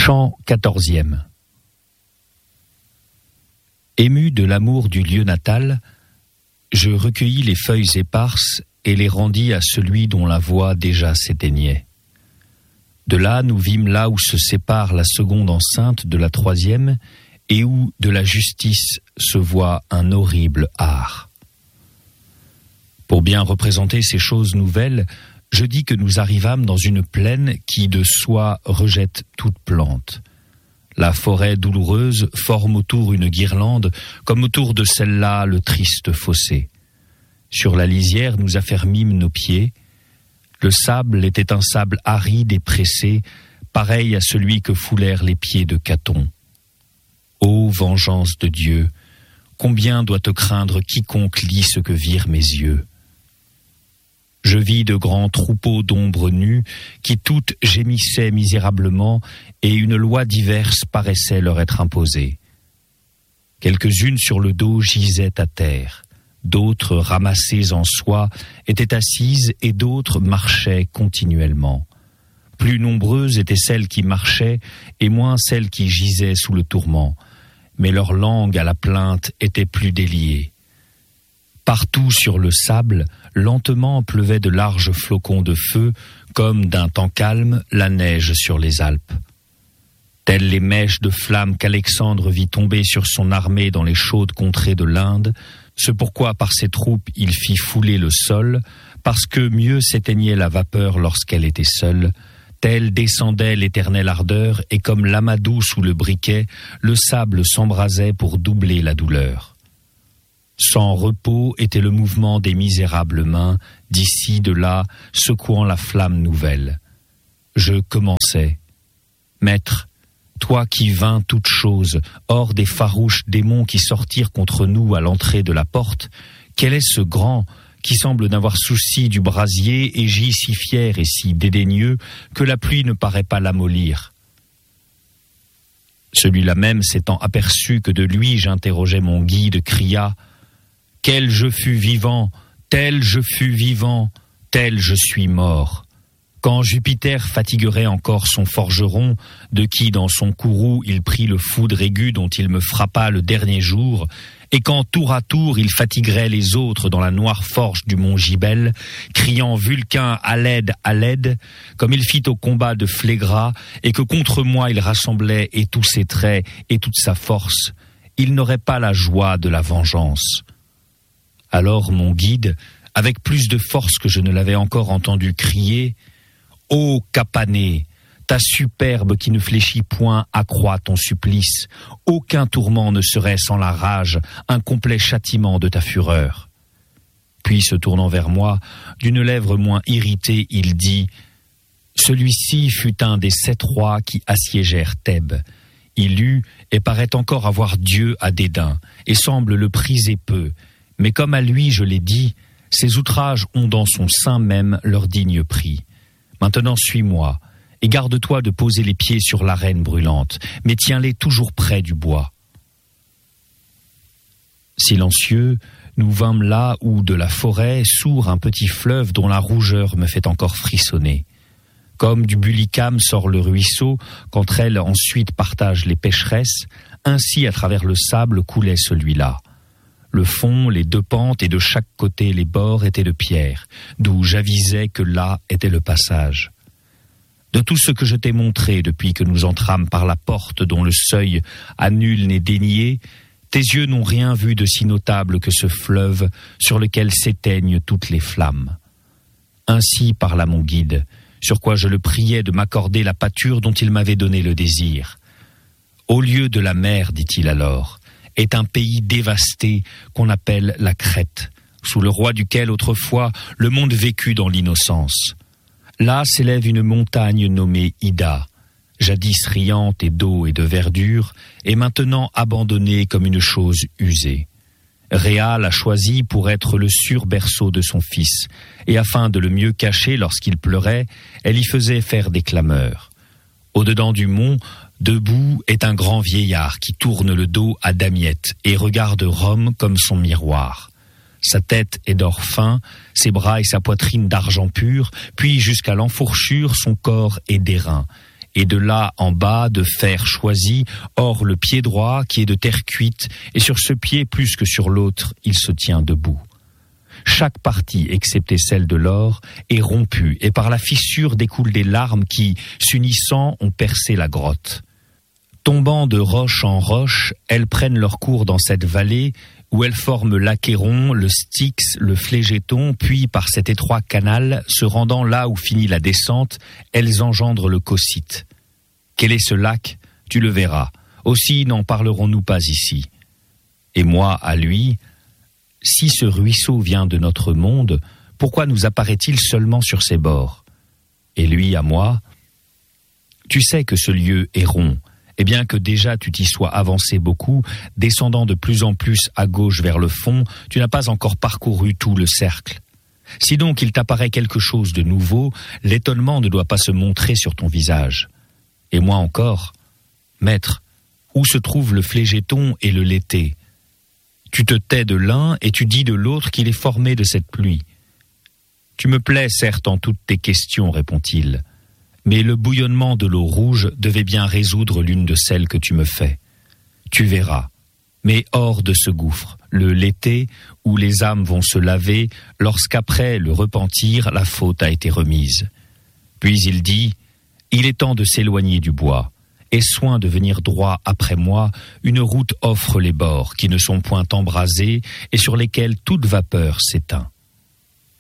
Chant 14e. Ému de l'amour du lieu natal, je recueillis les feuilles éparses et les rendis à celui dont la voix déjà s'éteignait. De là, nous vîmes là où se sépare la seconde enceinte de la troisième et où de la justice se voit un horrible art. Pour bien représenter ces choses nouvelles, je dis que nous arrivâmes dans une plaine qui de soi rejette toute plante. La forêt douloureuse forme autour une guirlande, comme autour de celle-là le triste fossé. Sur la lisière, nous affermîmes nos pieds. Le sable était un sable aride et pressé, pareil à celui que foulèrent les pieds de Caton. Ô vengeance de Dieu, combien doit te craindre quiconque lit ce que virent mes yeux. Je vis de grands troupeaux d'ombres nues qui toutes gémissaient misérablement et une loi diverse paraissait leur être imposée. Quelques-unes sur le dos gisaient à terre, d'autres ramassées en soie étaient assises et d'autres marchaient continuellement. Plus nombreuses étaient celles qui marchaient et moins celles qui gisaient sous le tourment, mais leur langue à la plainte était plus déliée. Partout sur le sable, lentement pleuvait de larges flocons de feu, comme d'un temps calme la neige sur les Alpes. Telles les mèches de flammes qu'Alexandre vit tomber sur son armée dans les chaudes contrées de l'Inde, ce pourquoi par ses troupes il fit fouler le sol, parce que mieux s'éteignait la vapeur lorsqu'elle était seule, telle descendait l'éternelle ardeur, et comme l'amadou sous le briquet, le sable s'embrasait pour doubler la douleur. Sans repos était le mouvement des misérables mains, d'ici, de là, secouant la flamme nouvelle. Je commençais. Maître, toi qui vins toutes choses, hors des farouches démons qui sortirent contre nous à l'entrée de la porte, quel est ce grand qui semble n'avoir souci du brasier et gît si fier et si dédaigneux que la pluie ne paraît pas l'amollir? Celui-là même s'étant aperçu que de lui j'interrogeais mon guide, cria: quel je fus vivant, tel je fus vivant, tel je suis mort. Quand Jupiter fatiguerait encore son forgeron, de qui dans son courroux il prit le foudre aigu dont il me frappa le dernier jour, et quand tour à tour il fatiguerait les autres dans la noire forge du mont Gibel, criant Vulcain à l'aide, comme il fit au combat de Phlégra, et que contre moi il rassemblait et tous ses traits et toute sa force, il n'aurait pas la joie de la vengeance. Alors mon guide, avec plus de force que je ne l'avais encore entendu crier, « Ô Capané, ta superbe qui ne fléchit point accroît ton supplice, aucun tourment ne serait sans la rage, un complet châtiment de ta fureur. » Puis se tournant vers moi, d'une lèvre moins irritée, il dit « Celui-ci fut un des 7 rois qui assiégèrent Thèbes. Il eut et paraît encore avoir Dieu à dédain, et semble le priser peu. Mais comme à lui je l'ai dit, ces outrages ont dans son sein même leur digne prix. Maintenant suis-moi, et garde-toi de poser les pieds sur l'arène brûlante, mais tiens-les toujours près du bois. » Silencieux, nous vîmes là où de la forêt sourd un petit fleuve dont la rougeur me fait encore frissonner. Comme du bulicame sort le ruisseau, qu'entre elles ensuite partagent les pécheresses, ainsi à travers le sable coulait celui-là. Le fond, les 2 pentes et de chaque côté les bords étaient de pierre, d'où j'avisais que là était le passage. De tout ce que je t'ai montré depuis que nous entrâmes par la porte dont le seuil à nul n'est dénié, tes yeux n'ont rien vu de si notable que ce fleuve sur lequel s'éteignent toutes les flammes. Ainsi parla mon guide, sur quoi je le priais de m'accorder la pâture dont il m'avait donné le désir. Au lieu de la mer, dit-il alors, est un pays dévasté qu'on appelle la Crète, sous le roi duquel autrefois le monde vécut dans l'innocence. Là s'élève une montagne nommée Ida, jadis riante et d'eau et de verdure, et maintenant abandonnée comme une chose usée. Rhéa l'a choisi pour être le sûr berceau de son fils, et afin de le mieux cacher lorsqu'il pleurait, elle y faisait faire des clameurs. Au-dedans du mont, debout est un grand vieillard qui tourne le dos à Damiette et regarde Rome comme son miroir. Sa tête est d'or fin, ses bras et sa poitrine d'argent pur, puis jusqu'à l'enfourchure son corps est d'airain, et de là en bas de fer choisi, or le pied droit qui est de terre cuite, et sur ce pied plus que sur l'autre, il se tient debout. Chaque partie, excepté celle de l'or, est rompue, et par la fissure découlent des larmes qui, s'unissant, ont percé la grotte. Tombant de roche en roche, elles prennent leur cours dans cette vallée, où elles forment l'Achéron, le Styx, le Phlégéton, puis par cet étroit canal, se rendant là où finit la descente, elles engendrent le Cocyte. Quel est ce lac? Tu le verras. Aussi n'en parlerons-nous pas ici. Et moi, à lui, si ce ruisseau vient de notre monde, pourquoi nous apparaît-il seulement sur ses bords? Et lui, à moi, tu sais que ce lieu est rond, et bien que déjà tu t'y sois avancé beaucoup, descendant de plus en plus à gauche vers le fond, tu n'as pas encore parcouru tout le cercle. Si donc il t'apparaît quelque chose de nouveau, l'étonnement ne doit pas se montrer sur ton visage. Et moi encore, maître, où se trouvent le Phlégéton et le Léthé? Tu te tais de l'un et tu dis de l'autre qu'il est formé de cette pluie. Tu me plais certes en toutes tes questions, répond-il, mais le bouillonnement de l'eau rouge devait bien résoudre l'une de celles que tu me fais. Tu verras, mais hors de ce gouffre, le Léthé, où les âmes vont se laver, lorsqu'après le repentir, la faute a été remise. Puis il dit, il est temps de s'éloigner du bois. Aie soin de venir droit après moi, une route offre les bords qui ne sont point embrasés et sur lesquels toute vapeur s'éteint.